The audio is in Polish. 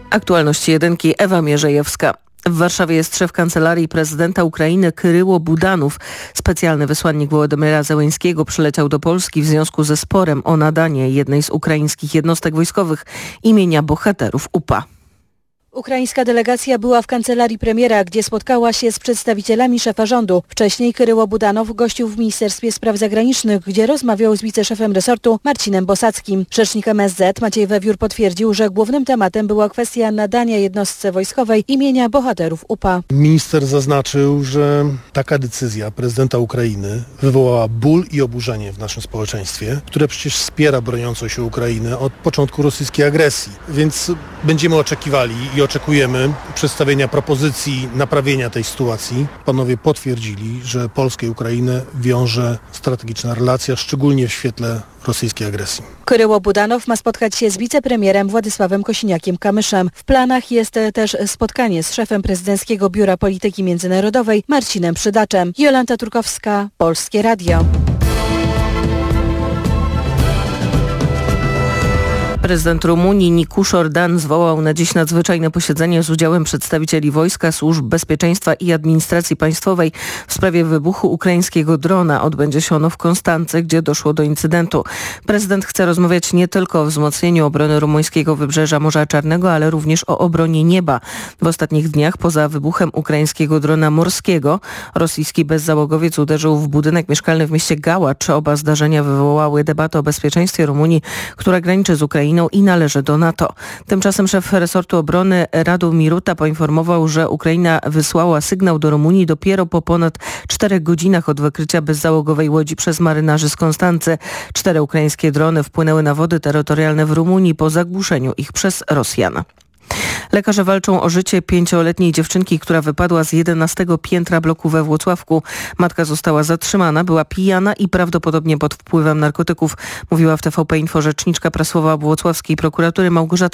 Aktualności jedynki, Ewa Mierzejewska. W Warszawie jest szef Kancelarii Prezydenta Ukrainy Kryło Budanów. Specjalny wysłannik Wołodymyra Zełenskiego przyleciał do Polski w związku ze sporem o nadanie jednej z ukraińskich jednostek wojskowych imienia bohaterów UPA. Ukraińska delegacja była w kancelarii premiera, gdzie spotkała się z przedstawicielami szefa rządu. Wcześniej Kryło Budanow gościł w Ministerstwie Spraw Zagranicznych, gdzie rozmawiał z wiceszefem resortu Marcinem Bosackim. Rzecznik MSZ Maciej Wewiór potwierdził, że głównym tematem była kwestia nadania jednostce wojskowej imienia bohaterów UPA. Minister zaznaczył, że taka decyzja prezydenta Ukrainy wywołała ból i oburzenie w naszym społeczeństwie, które przecież wspiera broniącą się Ukrainę od początku rosyjskiej agresji. Więc będziemy oczekiwali i oczekujemy przedstawienia propozycji naprawienia tej sytuacji. Panowie potwierdzili, że Polskę i Ukrainę wiąże strategiczna relacja, szczególnie w świetle rosyjskiej agresji. Kryło Budanow ma spotkać się z wicepremierem Władysławem Kosiniakiem-Kamyszem. W planach jest też spotkanie z szefem Prezydenckiego Biura Polityki Międzynarodowej Marcinem Przydaczem. Jolanta Turkowska, Polskie Radio. Prezydent Rumunii Nicuș Ordan zwołał na dziś nadzwyczajne posiedzenie z udziałem przedstawicieli wojska, służb bezpieczeństwa i administracji państwowej w sprawie wybuchu ukraińskiego drona. Odbędzie się ono w Konstance, gdzie doszło do incydentu. Prezydent chce rozmawiać nie tylko o wzmocnieniu obrony rumuńskiego wybrzeża Morza Czarnego, ale również o obronie nieba. W ostatnich dniach poza wybuchem ukraińskiego drona morskiego rosyjski bezzałogowiec uderzył w budynek mieszkalny w mieście Gałacz. Oba zdarzenia wywołały debatę o bezpieczeństwie Rumunii, która graniczy z Ukrainą i należy do NATO. Tymczasem szef resortu obrony Radu Miruta poinformował, że Ukraina wysłała sygnał do Rumunii dopiero po ponad 4 godzinach od wykrycia bezzałogowej łodzi przez marynarzy z Konstancy. 4 ukraińskie drony wpłynęły na wody terytorialne w Rumunii po zagłuszeniu ich przez Rosjan. Lekarze walczą o życie 5-letniej dziewczynki, która wypadła z 11 piętra bloku we Włocławku. Matka została zatrzymana, była pijana i prawdopodobnie pod wpływem narkotyków, mówiła w TVP Info rzeczniczka prasowa włocławskiej prokuratury Małgorzata